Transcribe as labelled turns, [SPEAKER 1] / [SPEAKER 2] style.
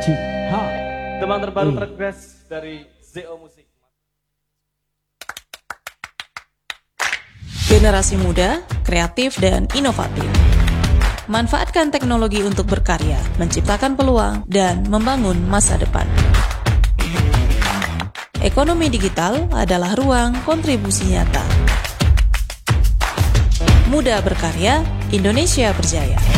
[SPEAKER 1] Uchiha.
[SPEAKER 2] Teman terbaru terkres dari ZO Musik.
[SPEAKER 3] Generasi muda, kreatif dan inovatif. Manfaatkan teknologi untuk berkarya, menciptakan peluang, dan membangun masa depan. Ekonomi digital adalah ruang kontribusi nyata. Muda berkarya, Indonesia berjaya.